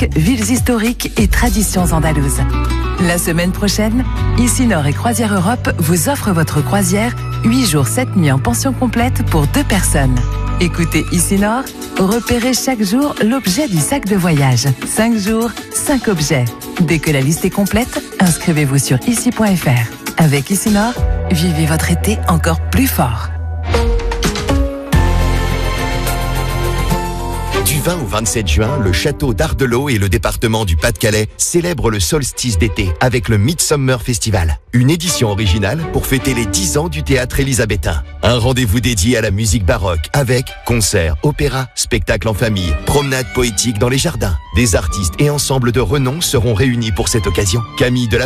villes historiques et traditions andalouses. La semaine prochaine, Isinor et Croisière Europe vous offrent votre croisière 8 jours 7 nuits en pension complète pour 2 personnes. Écoutez Isinor, repérez chaque jour l'objet du sac de voyage. 5 jours, 5 objets. Dès que la liste est complète, inscrivez-vous sur ici.fr. Avec Isinor, vivez votre été encore plus fort. Du 20 au 27 juin, le château d'Ardelot et le département du Pas-de-Calais célèbrent le solstice d'été avec le Midsummer Festival. Une édition originale pour fêter les 10 ans du théâtre élisabétain. Un rendez-vous dédié à la musique baroque avec concerts, opéras, spectacles en famille, promenades poétiques dans les jardins. Des artistes et ensembles de renom seront réunis pour cette occasion. Camille de la